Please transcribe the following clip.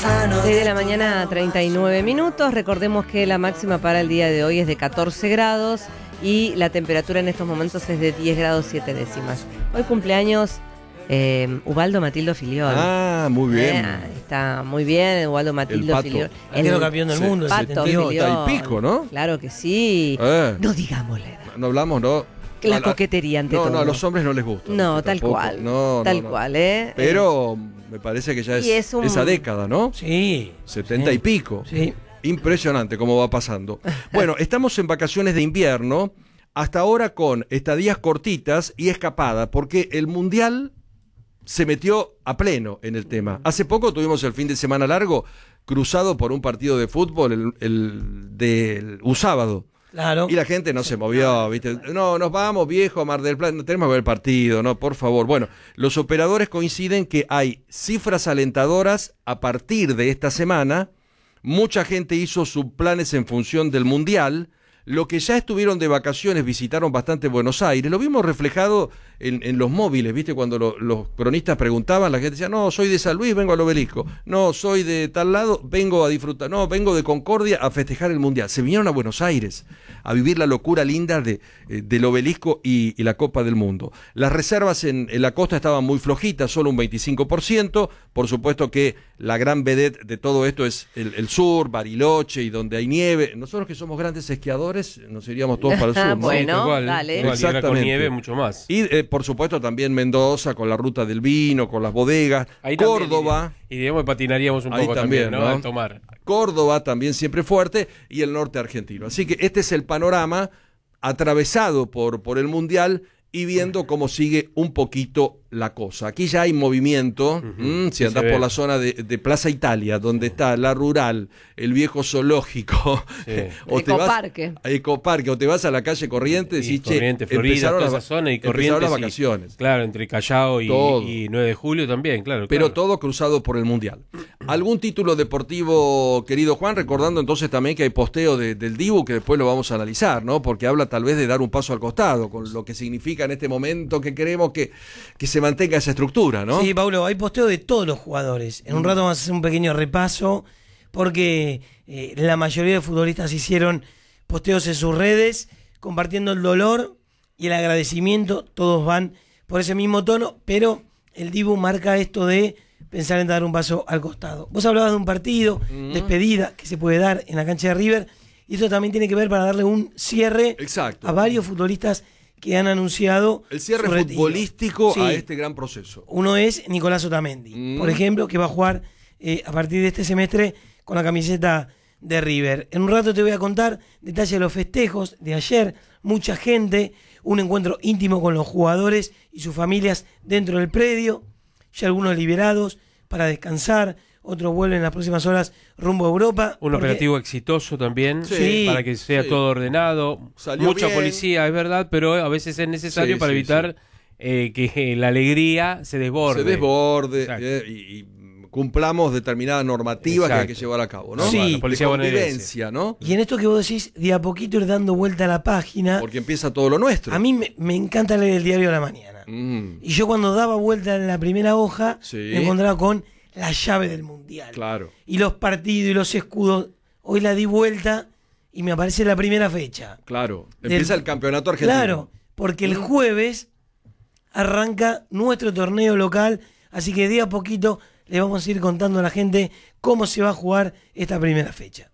6 de la mañana, 39 minutos. Recordemos que la máxima para el día de hoy es de 14 grados y la temperatura en estos momentos es de 10 grados 7 décimas. Hoy cumpleaños Ubaldo Matildo Filiol. Ah, muy bien. Está muy bien, Ubaldo Matildo Filiol. El campeón del mundo, Pato 78. Filiol. Y pico, ¿no? Claro que sí. No digamos la edad. No hablamos, ¿no? La coquetería ante todo. No, a los hombres no les gusta. No, tal tampoco. cual. Tal cual, Pero me parece que ya es esa década, ¿no? Sí. 70 y pico. Sí. Impresionante cómo va pasando. Bueno, estamos en vacaciones de invierno, hasta ahora con estadías cortitas y escapada, porque el Mundial se metió a pleno en el tema. Hace poco tuvimos el fin de semana largo cruzado por un partido de fútbol un sábado. Claro. Y la gente no se movió, ¿viste? No, nos vamos, viejo, a Mar del Plata, no tenemos que ver el partido, no, por favor. Bueno, los operadores coinciden que hay cifras alentadoras a partir de esta semana. Mucha gente hizo sus planes en función del Mundial. Los que ya estuvieron de vacaciones visitaron bastante Buenos Aires. Lo vimos reflejado en los móviles, ¿viste? Cuando los cronistas preguntaban, la gente decía, no, soy de San Luis, vengo al Obelisco. No, soy de tal lado, vengo a disfrutar. No, vengo de Concordia a festejar el Mundial. Se vinieron a Buenos Aires a vivir la locura linda del Obelisco y la Copa del Mundo. Las reservas en la costa estaban muy flojitas, solo un 25%. Por supuesto que la gran vedette de todo esto es el sur, Bariloche, y donde hay nieve. Nosotros que somos grandes esquiadores, nos iríamos todos para el sur, ¿no? Bueno, igual, dale. Igual, y ahora con nieve mucho más. Y por supuesto también Mendoza, con la ruta del vino, con las bodegas. Ahí Córdoba. Y digamos que patinaríamos un Ahí poco también, ¿no? A tomar. Córdoba también siempre fuerte, y el norte argentino. Así que este es el panorama atravesado por el Mundial y viendo cómo sigue un poquito la cosa. Aquí ya hay movimiento, si andás por la zona de Plaza Italia, donde está la rural, el viejo zoológico, o Ecoparque, o te vas a la calle Corrientes y Corrientes, Florida, toda esa zona, y Corrientes, las vacaciones. Claro, entre Callao y 9 de julio también, claro. Pero todo cruzado por el Mundial. ¿Algún título deportivo, querido Juan? Recordando entonces también que hay posteo del Dibu, que después lo vamos a analizar, ¿no? Porque habla tal vez de dar un paso al costado, con lo que significa en este momento que queremos que se mantenga esa estructura, ¿no? Sí, Paulo, hay posteo de todos los jugadores. En un rato vamos a hacer un pequeño repaso, porque la mayoría de futbolistas hicieron posteos en sus redes, compartiendo el dolor y el agradecimiento. Todos van por ese mismo tono, pero el Dibu marca esto de pensar en dar un paso al costado. Vos hablabas de un partido, despedida, que se puede dar en la cancha de River, y eso también tiene que ver para darle un cierre a varios futbolistas que han anunciado el cierre futbolístico a este gran proceso. Uno es Nicolás Otamendi, por ejemplo, que va a jugar a partir de este semestre con la camiseta de River. En un rato te voy a contar detalles de los festejos de ayer, mucha gente, un encuentro íntimo con los jugadores y sus familias dentro del predio, ya algunos liberados para descansar, otros vuelven en las próximas horas rumbo a Europa. Un operativo exitoso también, para que sea todo ordenado. Salió mucha bien. Policía, es verdad, pero a veces es necesario para evitar que la alegría se desborde. Y cumplamos determinadas normativas que hay que llevar a cabo, ¿no? Sí. La policía convivencia, ¿no? Y en esto que vos decís, de a poquito ir dando vuelta a la página. Porque empieza todo lo nuestro. A mí me encanta leer el diario de la mañana. Y yo cuando daba vuelta en la primera hoja, me encontraba con la llave del Mundial. Claro. Y los partidos y los escudos. Hoy la di vuelta y me aparece la primera fecha. Claro. Empieza el campeonato argentino. Claro, porque el jueves arranca nuestro torneo local, así que de a poquito le vamos a ir contando a la gente cómo se va a jugar esta primera fecha.